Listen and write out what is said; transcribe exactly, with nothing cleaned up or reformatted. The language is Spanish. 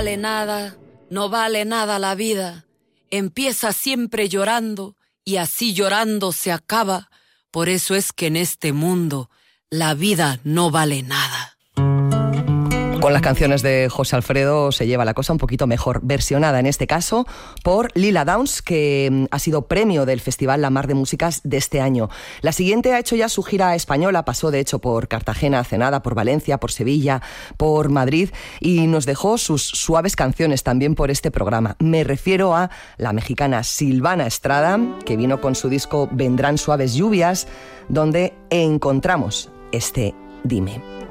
vale nada, no vale nada la vida. Empieza siempre llorando y así llorando se acaba. Por eso es que en este mundo la vida no vale nada. Con las canciones de José Alfredo se lleva la cosa un poquito mejor, versionada en este caso por Lila Downs, que ha sido premio del Festival La Mar de Músicas de este año. La siguiente ha hecho ya su gira española, pasó de hecho por Cartagena, Cenada, por Valencia, por Sevilla, por Madrid y nos dejó sus suaves canciones también por este programa. Me refiero a la mexicana Silvana Estrada, que vino con su disco Vendrán suaves lluvias, donde encontramos este Dime.